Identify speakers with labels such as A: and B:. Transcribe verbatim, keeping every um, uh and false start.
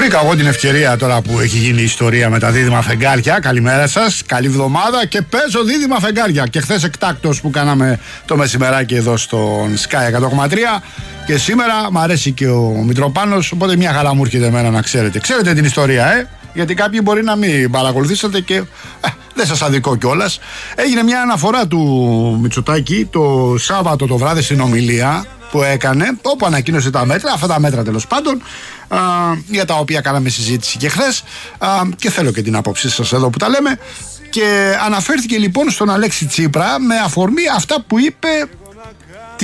A: Βρήκα εγώ την ευκαιρία τώρα που έχει γίνει η ιστορία με τα δίδυμα φεγγάρια. Καλημέρα σας, καλή εβδομάδα και παίζω δίδυμα φεγγάρια. Και χθες εκτάκτος που κάναμε το μεσημεράκι εδώ στον Sky εκατό κόμμα τρία. Και σήμερα μ' αρέσει και ο Μητροπάνος, οπότε μια χαρά μου έρχεται εμένα να ξέρετε. Ξέρετε την ιστορία, ε, γιατί κάποιοι μπορεί να μην παρακολουθήσατε και ε, δεν σας αδικώ κιόλας. Έγινε μια αναφορά του Μητσοτάκη το Σάββατο το βράδυ στην ομιλία που έκανε, όπου ανακοίνωσε τα μέτρα, αυτά τα μέτρα τέλος πάντων, α, για τα οποία κάναμε συζήτηση και χθες, α, και θέλω και την άποψή σας εδώ που τα λέμε. Και αναφέρθηκε λοιπόν στον Αλέξη Τσίπρα με αφορμή αυτά που είπε